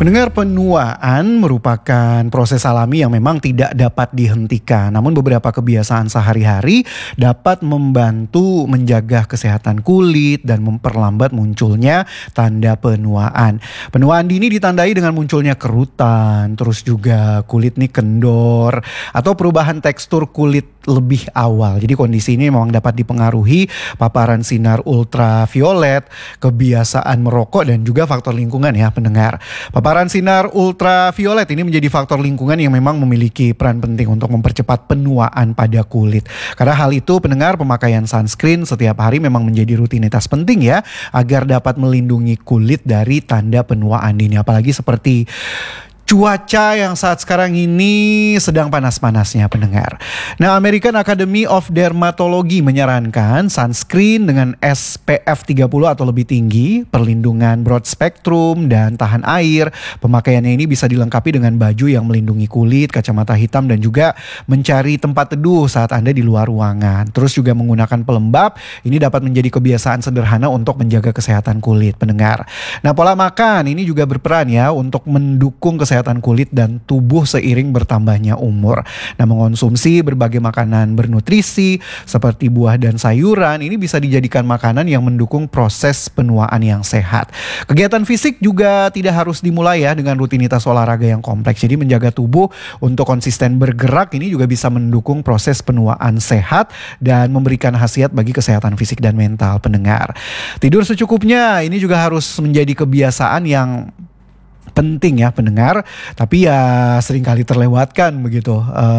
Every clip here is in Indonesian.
Pendengar, penuaan merupakan proses alami yang memang tidak dapat dihentikan. Namun beberapa kebiasaan sehari-hari dapat membantu menjaga kesehatan kulit dan memperlambat munculnya tanda penuaan. Penuaan dini ditandai dengan munculnya kerutan, terus juga kulit nih kendor, atau perubahan tekstur kulit lebih awal. Jadi kondisi ini memang dapat dipengaruhi paparan sinar ultraviolet, kebiasaan merokok, dan juga faktor lingkungan ya pendengar. Paparan sinar ultraviolet ini menjadi faktor lingkungan yang memang memiliki peran penting untuk mempercepat penuaan pada kulit. Karena hal itu pendengar, pemakaian sunscreen setiap hari memang menjadi rutinitas penting ya, agar dapat melindungi kulit dari tanda penuaan dini. Apalagi seperti cuaca yang saat sekarang ini sedang panas-panasnya pendengar. Nah, American Academy of Dermatology menyarankan sunscreen dengan SPF 30 atau lebih tinggi, perlindungan broad spectrum dan tahan air. Pemakaiannya ini bisa dilengkapi dengan baju yang melindungi kulit, kacamata hitam, dan juga mencari tempat teduh saat Anda di luar ruangan. Terus juga menggunakan pelembab, ini dapat menjadi kebiasaan sederhana untuk menjaga kesehatan kulit pendengar. Nah, pola makan ini juga berperan ya untuk mendukung kesehatan kulit dan tubuh seiring bertambahnya umur. Nah, mengonsumsi berbagai makanan bernutrisi seperti buah dan sayuran ini bisa dijadikan makanan yang mendukung proses penuaan yang sehat. Kegiatan fisik juga tidak harus dimulai ya dengan rutinitas olahraga yang kompleks. Jadi menjaga tubuh untuk konsisten bergerak ini juga bisa mendukung proses penuaan sehat dan memberikan khasiat bagi kesehatan fisik dan mental pendengar. Tidur secukupnya ini juga harus menjadi kebiasaan yang penting ya pendengar, tapi ya seringkali terlewatkan begitu.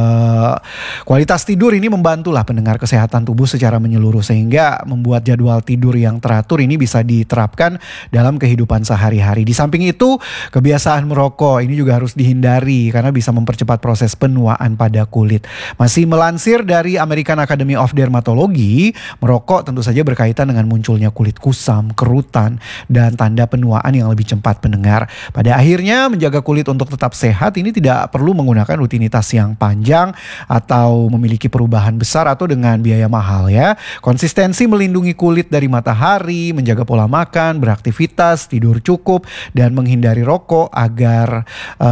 Kualitas tidur ini membantulah pendengar kesehatan tubuh secara menyeluruh, sehingga membuat jadwal tidur yang teratur ini bisa diterapkan dalam kehidupan sehari-hari. Di samping itu, kebiasaan merokok ini juga harus dihindari karena bisa mempercepat proses penuaan pada kulit. Masih melansir dari American Academy of Dermatology, merokok tentu saja berkaitan dengan munculnya kulit kusam, kerutan, dan tanda penuaan yang lebih cepat pendengar. Pada akhirnya, menjaga kulit untuk tetap sehat ini tidak perlu menggunakan rutinitas yang panjang atau memiliki perubahan besar atau dengan biaya mahal ya. Konsistensi melindungi kulit dari matahari, menjaga pola makan, beraktivitas, tidur cukup, dan menghindari rokok agar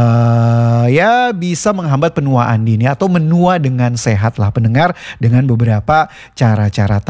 ya bisa menghambat penuaan dini atau menua dengan sehat lah pendengar, dengan beberapa cara-cara